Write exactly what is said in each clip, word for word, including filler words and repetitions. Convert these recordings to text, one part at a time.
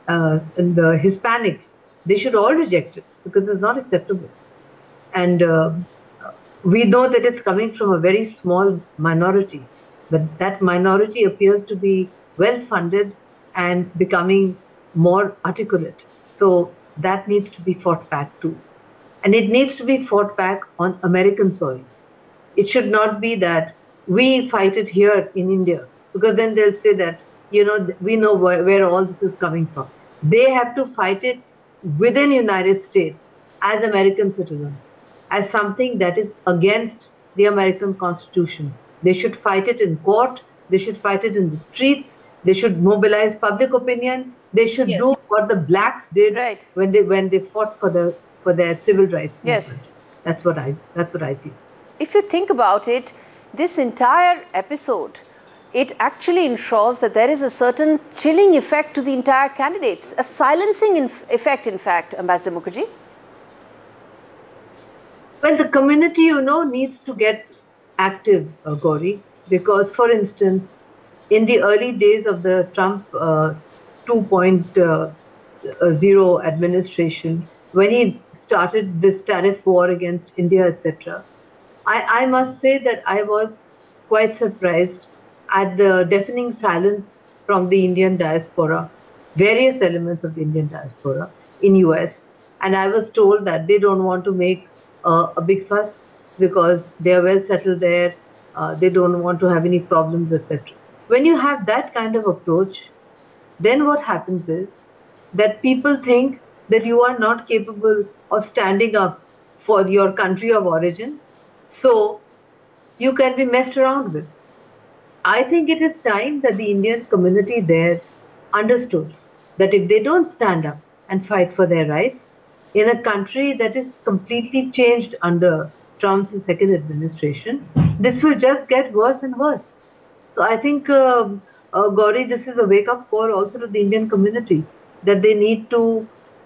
uh, and the Hispanics, they should all reject it because it's not acceptable. And uh, we know that it's coming from a very small minority, but that minority appears to be well-funded and becoming more articulate. So that needs to be fought back too. And it needs to be fought back on American soil. It should not be that we fight it here in India, because then they'll say that, you know, we know where, where all this is coming from. They have to fight it within the United States as American citizens, as something that is against the American Constitution. They should fight it in court. They should fight it in the streets. They should mobilize public opinion. They should yes. do what the blacks did right. when they when they fought for the for their civil rights. Yes, movement. That's what I that's what I feel. If you think about it, this entire episode, it actually ensures that there is a certain chilling effect to the entire candidates, a silencing effect, in fact, Ambassador Mukherjee. Well, the community, you know, needs to get active, uh, Gauri, because, for instance, in the early days of the Trump uh, two point oh administration, when he started this tariff war against India, et cetera, I, I must say that I was quite surprised at the deafening silence from the Indian diaspora, various elements of the Indian diaspora in U S. And I was told that they don't want to make uh, a big fuss because they are well settled there, uh, they don't want to have any problems, et cetera. When you have that kind of approach, then what happens is that people think that you are not capable of standing up for your country of origin, so you can be messed around with. I think it is time that the Indian community there understood that if they don't stand up and fight for their rights in a country that is completely changed under Trump's second administration, this will just get worse and worse. So I think, uh, uh, Gauri, this is a wake-up call also to the Indian community that they need to,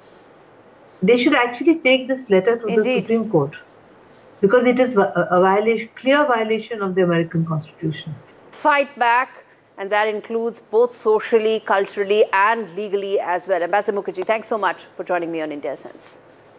they should actually take this letter to Indeed. the Supreme Court, because it is a, a violation, clear violation of the American Constitution. Fight back, and that includes both socially, culturally, and legally as well. Ambassador Mukherjee, thanks so much for joining me on India Sense.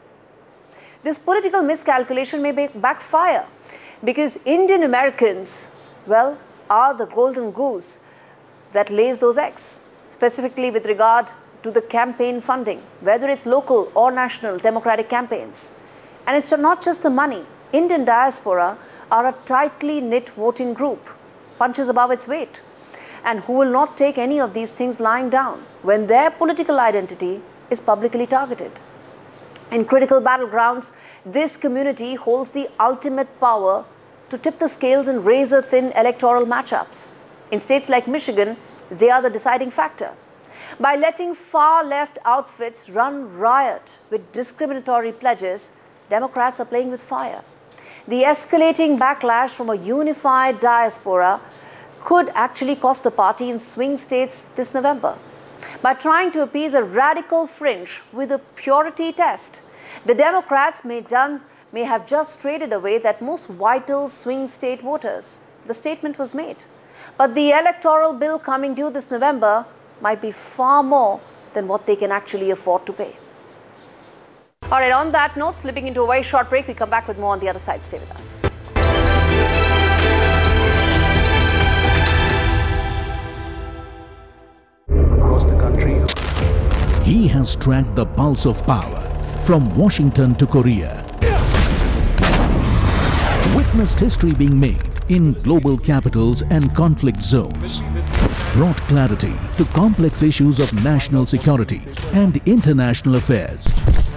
This political miscalculation may backfire because Indian Americans, well, are the golden goose that lays those eggs, specifically with regard to the campaign funding, whether it's local or national democratic campaigns. And it's not just the money. Indian diaspora are a tightly knit voting group, punches above its weight, and who will not take any of these things lying down when their political identity is publicly targeted. In critical battlegrounds, this community holds the ultimate power to tip the scales in razor-thin electoral matchups. In states like Michigan, they are the deciding factor. By letting far-left outfits run riot with discriminatory pledges, Democrats are playing with fire. The escalating backlash from a unified diaspora could actually cost the party in swing states this November. By trying to appease a radical fringe with a purity test, the Democrats may, done, may have just traded away that most vital swing state voters. The statement was made. But the electoral bill coming due this November might be far more than what they can actually afford to pay. All right, on that note, slipping into a very short break, we come back with more on the other side. Stay with us. Across the country, he has tracked the pulse of power from Washington to Korea. Witnessed history being made in global capitals and conflict zones. Brought clarity to complex issues of national security and international affairs.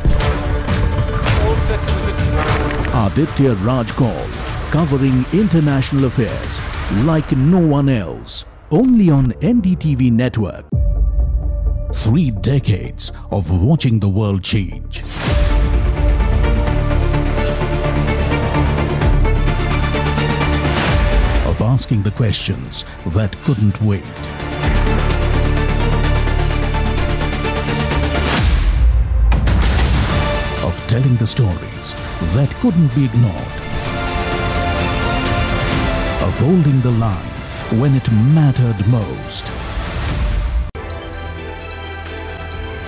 Aditya Raj Kaul, covering international affairs like no one else, only on N D T V network. Three decades of watching the world change. Of asking the questions that couldn't wait. Of telling the stories that couldn't be ignored. Of holding the line when it mattered most.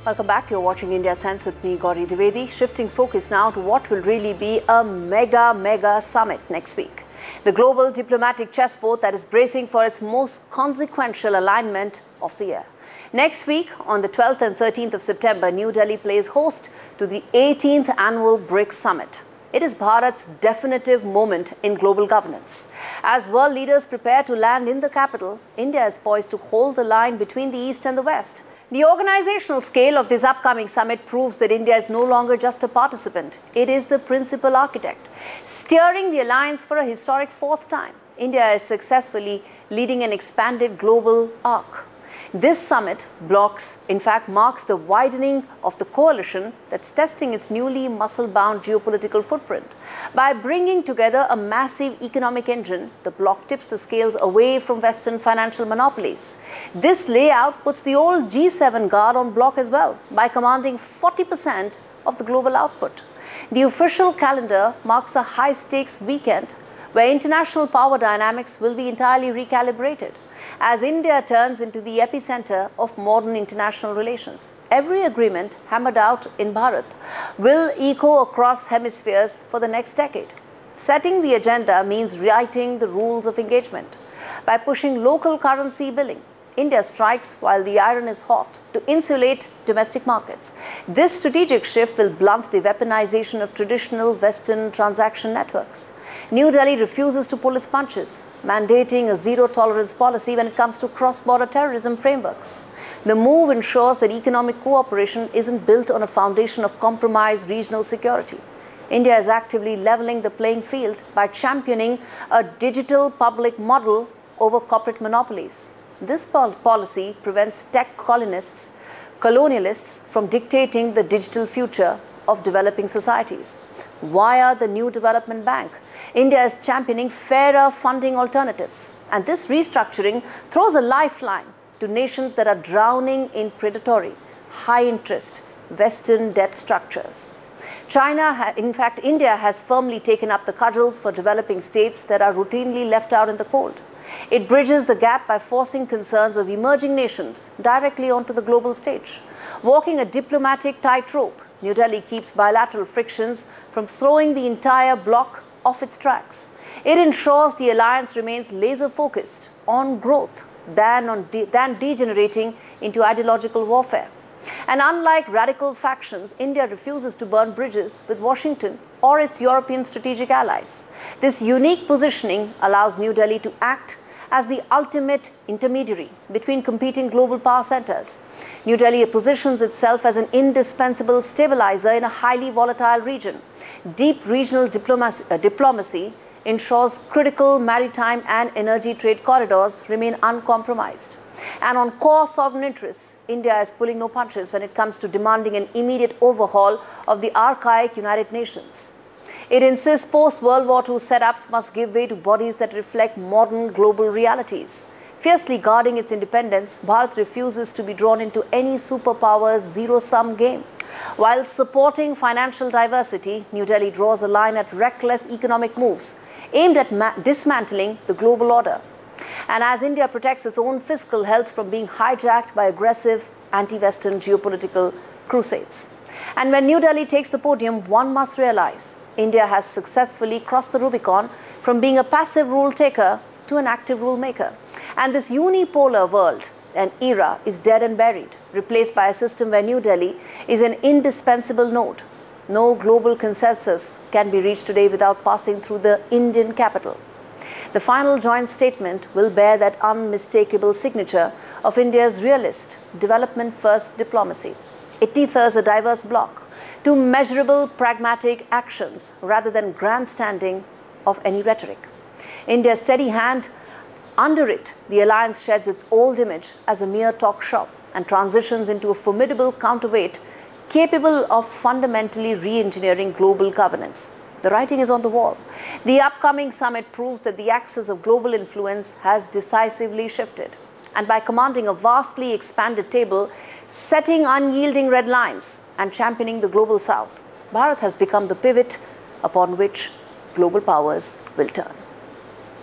Welcome back. You're watching India Sense with me, Gauri Dwivedi. Shifting focus now to what will really be a mega, mega summit next week. The global diplomatic chessboard that is bracing for its most consequential alignment of the year. Next week, on the twelfth and thirteenth of September, New Delhi plays host to the eighteenth annual BRICS Summit. It is Bharat's definitive moment in global governance. As world leaders prepare to land in the capital, India is poised to hold the line between the East and the West. The organizational scale of this upcoming summit proves that India is no longer just a participant. It is the principal architect, steering the alliance for a historic fourth time. India is successfully leading an expanded global arc. This summit blocks, in fact, marks the widening of the coalition that's testing its newly muscle-bound geopolitical footprint. By bringing together a massive economic engine, the bloc tips the scales away from Western financial monopolies. This layout puts the old G seven guard on bloc as well, by commanding forty percent of the global output. The official calendar marks a high-stakes weekend where international power dynamics will be entirely recalibrated, as India turns into the epicenter of modern international relations. Every agreement hammered out in Bharat will echo across hemispheres for the next decade. Setting the agenda means writing the rules of engagement. By pushing local currency billing, India strikes while the iron is hot to insulate domestic markets. This strategic shift will blunt the weaponization of traditional Western transaction networks. New Delhi refuses to pull its punches, mandating a zero-tolerance policy when it comes to cross-border terrorism frameworks. The move ensures that economic cooperation isn't built on a foundation of compromised regional security. India is actively leveling the playing field by championing a digital public model over corporate monopolies. This pol policy prevents tech colonists, colonialists from dictating the digital future of developing societies. Via the New Development Bank, India is championing fairer funding alternatives. And this restructuring throws a lifeline to nations that are drowning in predatory, high-interest Western debt structures. China, in fact, India has firmly taken up the cudgels for developing states that are routinely left out in the cold. It bridges the gap by forcing concerns of emerging nations directly onto the global stage. Walking a diplomatic tightrope, New Delhi keeps bilateral frictions from throwing the entire bloc off its tracks. It ensures the alliance remains laser-focused on growth than, on de than degenerating into ideological warfare. And unlike radical factions, India refuses to burn bridges with Washington or its European strategic allies. This unique positioning allows New Delhi to act as the ultimate intermediary between competing global power centers. New Delhi positions itself as an indispensable stabilizer in a highly volatile region. Deep regional diplomacy, uh, diplomacy ensures critical maritime and energy trade corridors remain uncompromised. And on core sovereign interests, India is pulling no punches when it comes to demanding an immediate overhaul of the archaic United Nations. It insists post-World War Two setups must give way to bodies that reflect modern global realities. Fiercely guarding its independence, Bharat refuses to be drawn into any superpower's zero-sum game. While supporting financial diversity, New Delhi draws a line at reckless economic moves aimed at dismantling the global order. And as India protects its own fiscal health from being hijacked by aggressive anti-Western geopolitical crusades. And when New Delhi takes the podium, one must realize India has successfully crossed the Rubicon from being a passive rule taker to an active rule maker. And this unipolar world and era is dead and buried, replaced by a system where New Delhi is an indispensable node. No global consensus can be reached today without passing through the Indian capital. The final joint statement will bear that unmistakable signature of India's realist, development-first diplomacy. It tethers a diverse bloc to measurable pragmatic actions rather than grandstanding of any rhetoric. India's steady hand, under it, the alliance sheds its old image as a mere talk shop and transitions into a formidable counterweight capable of fundamentally re-engineering global governance. The writing is on the wall. The upcoming summit proves that the axis of global influence has decisively shifted. And by commanding a vastly expanded table, setting unyielding red lines, and championing the global south, Bharat has become the pivot upon which global powers will turn.